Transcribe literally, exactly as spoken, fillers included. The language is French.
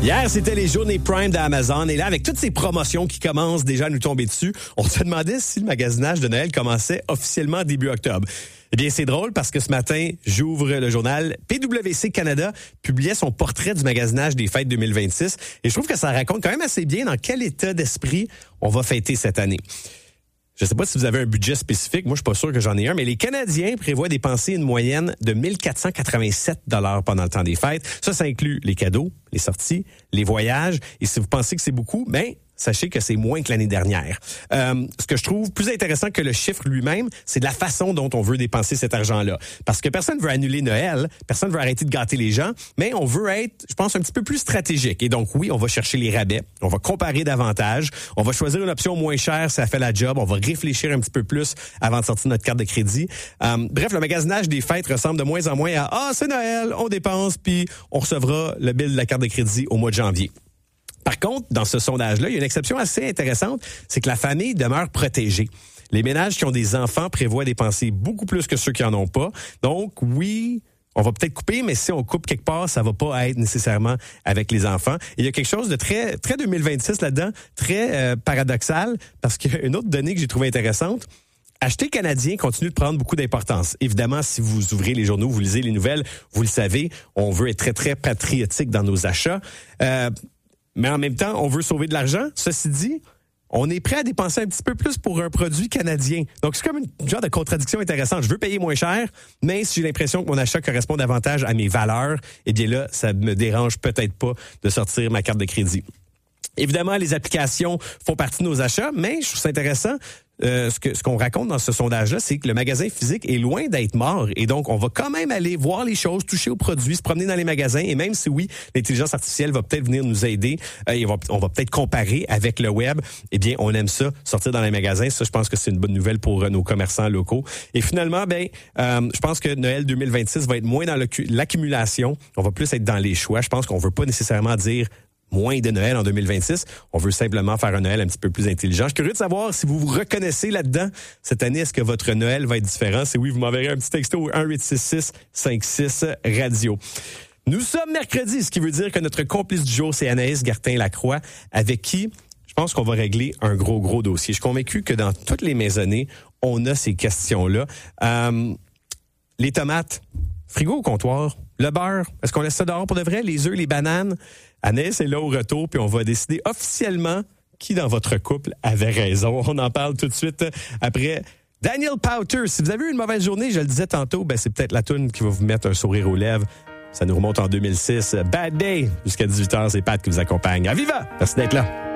Hier, c'était les journées Prime d'Amazon. Et là, avec toutes ces promotions qui commencent déjà à nous tomber dessus, on se demandait si le magasinage de Noël commençait officiellement début octobre. Eh bien, c'est drôle parce que ce matin, j'ouvre le journal. P W C Canada publiait son portrait du magasinage des fêtes deux mille vingt-six. Et je trouve que ça raconte quand même assez bien dans quel état d'esprit on va fêter cette année. Je ne sais pas si vous avez un budget spécifique. Moi, je suis pas sûr que j'en ai un. Mais les Canadiens prévoient dépenser une moyenne de mille quatre cent quatre-vingt-sept dollars pendant le temps des fêtes. Ça, ça inclut les cadeaux, les sorties, les voyages. Et si vous pensez que c'est beaucoup, ben sachez que c'est moins que l'année dernière. Euh, ce que je trouve plus intéressant que le chiffre lui-même, c'est de la façon dont on veut dépenser cet argent-là. Parce que personne ne veut annuler Noël, personne ne veut arrêter de gâter les gens, mais on veut être, je pense, un petit peu plus stratégique. Et donc, oui, on va chercher les rabais, on va comparer davantage, on va choisir une option moins chère, ça fait la job, on va réfléchir un petit peu plus avant de sortir notre carte de crédit. Euh, bref, le magasinage des fêtes ressemble de moins en moins à « Ah, c'est Noël, on dépense, puis on recevra le bill de la carte de crédit au mois de janvier ». Par contre, dans ce sondage-là, il y a une exception assez intéressante, c'est que la famille demeure protégée. Les ménages qui ont des enfants prévoient dépenser beaucoup plus que ceux qui en ont pas. Donc, oui, on va peut-être couper, mais si on coupe quelque part, ça va pas être nécessairement avec les enfants. Et il y a quelque chose de très très deux mille vingt-six là-dedans, très euh, paradoxal, parce qu'une autre donnée que j'ai trouvée intéressante, acheter canadien continue de prendre beaucoup d'importance. Évidemment, si vous ouvrez les journaux, vous lisez les nouvelles, vous le savez, on veut être très, très patriotique dans nos achats. Euh, Mais en même temps, on veut sauver de l'argent. Ceci dit, on est prêt à dépenser un petit peu plus pour un produit canadien. Donc, c'est comme une genre de contradiction intéressante. Je veux payer moins cher, mais si j'ai l'impression que mon achat correspond davantage à mes valeurs, eh bien là, ça me dérange peut-être pas de sortir ma carte de crédit. Évidemment, les applications font partie de nos achats, mais je trouve ça intéressant. Euh, ce que ce qu'on raconte dans ce sondage-là, c'est que le magasin physique est loin d'être mort. Et donc, on va quand même aller voir les choses, toucher aux produits, se promener dans les magasins. Et même si, oui, l'intelligence artificielle va peut-être venir nous aider, euh, et on va, on va peut-être comparer avec le web, eh bien, on aime ça, sortir dans les magasins. Ça, je pense que c'est une bonne nouvelle pour euh, nos commerçants locaux. Et finalement, ben, euh, je pense que Noël deux mille vingt-six va être moins dans l'accumulation. On va plus être dans les choix. Je pense qu'on veut pas nécessairement dire moins de Noël en deux mille vingt-six. On veut simplement faire un Noël un petit peu plus intelligent. Je suis curieux de savoir si vous vous reconnaissez là-dedans. Cette année, est-ce que votre Noël va être différent? Si oui, vous m'enverrez un petit texto au un huit six six cinq six radio. Nous sommes mercredi, ce qui veut dire que notre complice du jour, c'est Anaïs Gartin-Lacroix, avec qui je pense qu'on va régler un gros, gros dossier. Je suis convaincu que dans toutes les maisonnées, on a ces questions-là. Euh, les tomates, frigo au comptoir, le beurre, est-ce qu'on laisse ça dehors pour de vrai? Les œufs, les bananes? Anaïs est là au retour, puis on va décider officiellement qui dans votre couple avait raison. On en parle tout de suite après Daniel Powter. Si vous avez eu une mauvaise journée, je le disais tantôt, ben c'est peut-être la toune qui va vous mettre un sourire aux lèvres. Ça nous remonte en deux mille six. Bad Day, jusqu'à dix-huit heures, c'est Pat qui vous accompagne. À Viva! Merci d'être là.